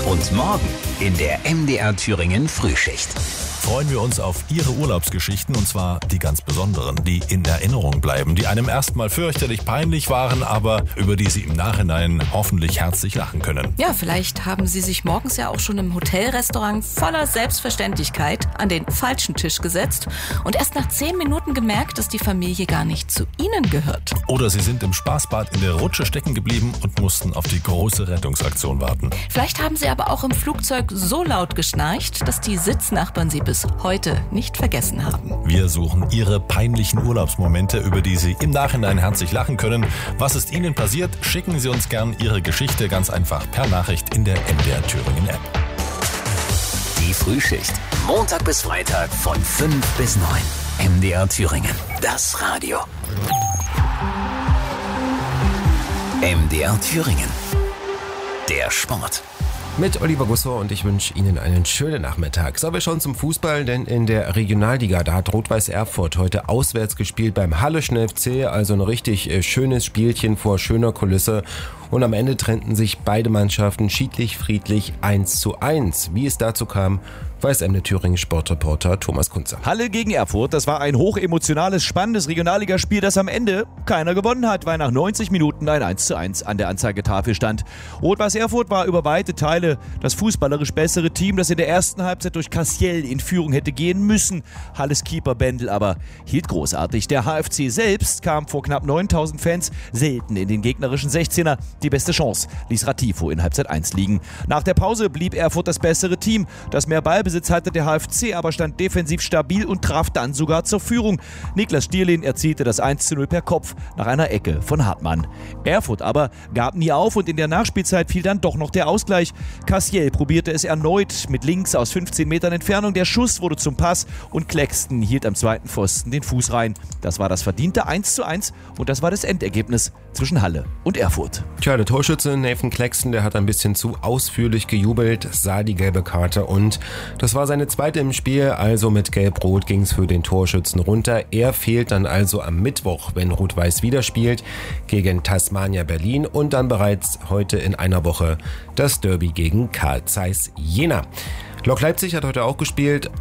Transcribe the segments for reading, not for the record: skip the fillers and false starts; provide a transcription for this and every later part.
Und morgen in der MDR Thüringen Frühschicht. Freuen wir uns auf Ihre Urlaubsgeschichten, und zwar die ganz besonderen, die in Erinnerung bleiben, die einem erstmal fürchterlich peinlich waren, aber über die Sie im Nachhinein hoffentlich herzlich lachen können. Ja, vielleicht haben Sie sich morgens ja auch schon im Hotelrestaurant voller Selbstverständlichkeit an den falschen Tisch gesetzt und erst nach 10 Minuten gemerkt, dass die Familie gar nicht zu Ihnen gehört. Oder Sie sind im Spaßbad in der Rutsche stecken geblieben und mussten auf die große Rettungsaktion warten. Vielleicht haben Sie aber auch im Flugzeug so laut geschnarcht, dass die Sitznachbarn Sie bis heute nicht vergessen haben. Wir suchen Ihre peinlichen Urlaubsmomente, über die Sie im Nachhinein herzlich lachen können. Was ist Ihnen passiert? Schicken Sie uns gern Ihre Geschichte ganz einfach per Nachricht in der MDR Thüringen App. Die Frühschicht. Montag bis Freitag von 5 bis 9. MDR Thüringen. Das Radio. MDR Thüringen. Der Sport. Mit Oliver Gussor, und ich wünsche Ihnen einen schönen Nachmittag. So, wir schauen zum Fußball, denn in der Regionalliga, da hat Rot-Weiß Erfurt heute auswärts gespielt beim Halleschen FC, also ein richtig schönes Spielchen vor schöner Kulisse. Und am Ende trennten sich beide Mannschaften schiedlich friedlich 1:1. Wie es dazu kam, weiß MDR Thüringen Sportreporter Thomas Kunze. Halle gegen Erfurt, das war ein hochemotionales, spannendes Regionalligaspiel, das am Ende keiner gewonnen hat, weil nach 90 Minuten ein 1:1 an der Anzeigetafel stand. Rot-Weiß Erfurt war über weite Teile das fußballerisch bessere Team, das in der ersten Halbzeit durch Cassiel in Führung hätte gehen müssen. Halles Keeper Bendel aber hielt großartig. Der HFC selbst kam vor knapp 9000 Fans selten in den gegnerischen 16er. Die beste Chance ließ Ratifo in Halbzeit 1 liegen. Nach der Pause blieb Erfurt das bessere Team. Das mehr Ballbesitz hatte der HFC, aber stand defensiv stabil und traf dann sogar zur Führung. Niklas Stierlin erzielte das 1:0 per Kopf nach einer Ecke von Hartmann. Erfurt aber gab nie auf und in der Nachspielzeit fiel dann doch noch der Ausgleich. Cassiel probierte es erneut mit links aus 15 Metern Entfernung. Der Schuss wurde zum Pass und Claxton hielt am zweiten Pfosten den Fuß rein. Das war das verdiente 1:1 und das war das Endergebnis zwischen Halle und Erfurt. Tja, der Torschütze Nathan Claxton, der hat ein bisschen zu ausführlich gejubelt, sah die gelbe Karte und das war seine zweite im Spiel, also mit Gelb-Rot ging es für den Torschützen runter. Er fehlt dann also am Mittwoch, wenn Rot-Weiß wieder spielt, gegen Tasmania Berlin und dann bereits heute in einer Woche das Derby gegen Carl Zeiss Jena. Lok Leipzig hat heute auch gespielt,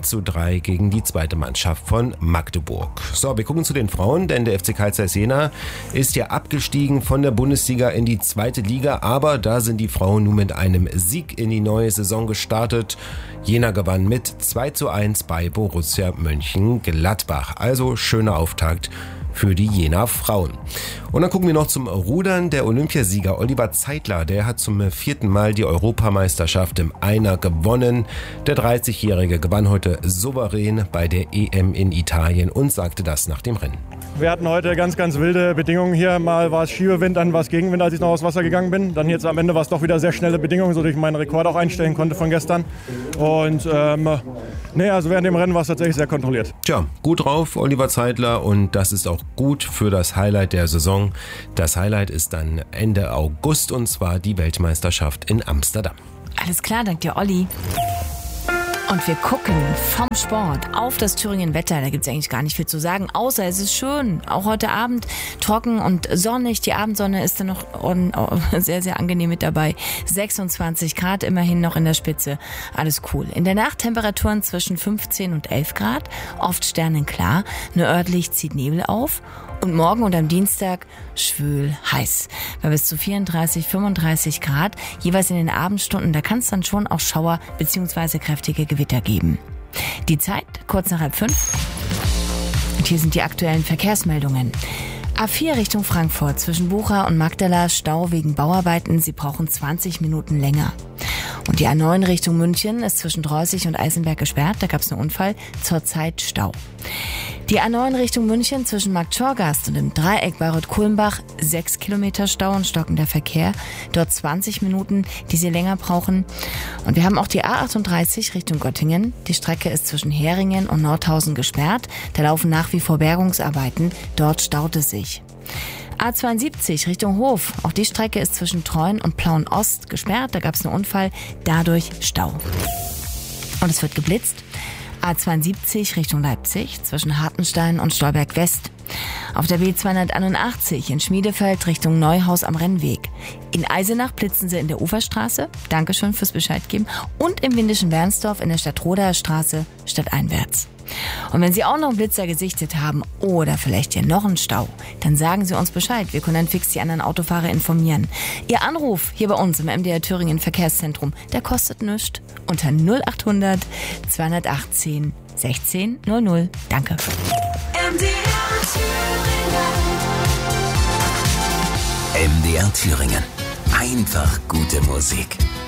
3:3 gegen die zweite Mannschaft von Magdeburg. So, wir gucken zu den Frauen, denn der FC Carl Zeiss Jena ist ja abgestiegen von der Bundesliga in die zweite Liga, aber da sind die Frauen nun mit einem Sieg in die neue Saison gestartet. Jena gewann mit 2:1 bei Borussia Mönchengladbach, also schöner Auftakt für die Jena Frauen. Und dann gucken wir noch zum Rudern. Der Olympiasieger Oliver Zeitler, der hat zum 4. Mal die Europameisterschaft im Einer gewonnen. Der 30-Jährige gewann heute souverän bei der EM in Italien und sagte das nach dem Rennen. Wir hatten heute ganz, ganz wilde Bedingungen hier. Mal war es Schiebewind, dann war es Gegenwind, als ich noch aufs Wasser gegangen bin. Dann jetzt am Ende war es doch wieder sehr schnelle Bedingungen, sodass ich meinen Rekord auch einstellen konnte von gestern. Und also während dem Rennen war es tatsächlich sehr kontrolliert. Tja, gut drauf, Oliver Zeitler, und das ist auch gut für das Highlight der Saison. Das Highlight ist dann Ende August, und zwar die Weltmeisterschaft in Amsterdam. Alles klar, dank dir, Olli. Und wir gucken vom Sport auf das Thüringen-Wetter. Da gibt es eigentlich gar nicht viel zu sagen, außer es ist schön. Auch heute Abend trocken und sonnig. Die Abendsonne ist dann noch sehr, sehr angenehm mit dabei. 26 Grad immerhin noch in der Spitze. Alles cool. In der Nacht Temperaturen zwischen 15 und 11 Grad. Oft sternenklar. Nur örtlich zieht Nebel auf. Und morgen und am Dienstag schwül heiß. Bei bis zu 34, 35 Grad. Jeweils in den Abendstunden. Da kann es dann schon auch Schauer bzw. kräftige Gewitter geben. Die Zeit kurz nach 4:30. Und hier sind die aktuellen Verkehrsmeldungen. A4 Richtung Frankfurt zwischen Bucha und Magdala Stau wegen Bauarbeiten. Sie brauchen 20 Minuten länger. Und die A9 Richtung München ist zwischen Dreußig und Eisenberg gesperrt. Da gab es einen Unfall. Zurzeit Stau. Die A9 Richtung München zwischen Marktschorgast und dem Dreieck Bayreuth-Kulmbach 6 Kilometer Stau und stockender Verkehr. Dort 20 Minuten, die Sie länger brauchen. Und wir haben auch die A38 Richtung Göttingen. Die Strecke ist zwischen Heringen und Nordhausen gesperrt. Da laufen nach wie vor Bergungsarbeiten. Dort staut es sich. A72 Richtung Hof. Auch die Strecke ist zwischen Treuen und Plauen-Ost gesperrt. Da gab es einen Unfall, dadurch Stau. Und es wird geblitzt. A72 Richtung Leipzig zwischen Hartenstein und Stolberg West. Auf der B281 in Schmiedefeld Richtung Neuhaus am Rennweg. In Eisenach blitzen sie in der Uferstraße. Dankeschön fürs Bescheid geben. Und im Windischen Wernsdorf in der Stadtroder Straße stadteinwärts. Und wenn Sie auch noch einen Blitzer gesichtet haben oder vielleicht hier noch einen Stau, dann sagen Sie uns Bescheid. Wir können dann fix die anderen Autofahrer informieren. Ihr Anruf hier bei uns im MDR Thüringen Verkehrszentrum, der kostet nichts. Unter 0800 218 16 00. Danke. MDR Thüringen. Einfach gute Musik.